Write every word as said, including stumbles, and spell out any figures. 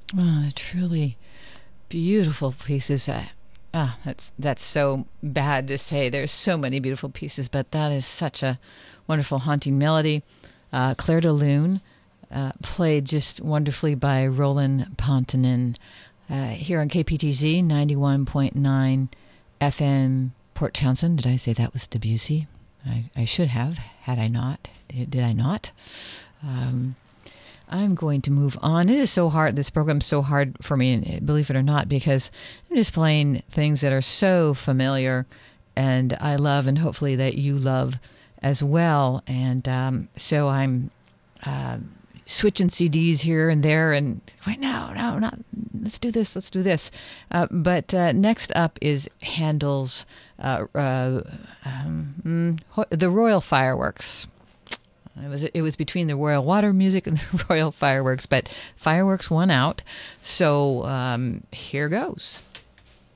Oh, truly beautiful pieces. Uh, ah, that's that's so bad to say. There's so many beautiful pieces, but that is such a wonderful, haunting melody. Uh, Claire de Lune, uh, played just wonderfully by Roland Pontanen, uh, here on K P T Z ninety-one point nine F M Port Townsend. Did I say that was Debussy? I, I should have, had I not. Did, did I not? Um, I'm going to move on. It is so hard. This program's so hard for me, believe it or not, because I'm just playing things that are so familiar and I love, and hopefully that you love as well. And um, so I'm uh, switching C Ds here and there, and wait, no, no, not. Let's do this. Let's do this. Uh, but uh, next up is Handel's uh, uh, um, the Royal Fireworks. It was it was between the Royal Water Music and the Royal Fireworks, but Fireworks won out. So um, here goes.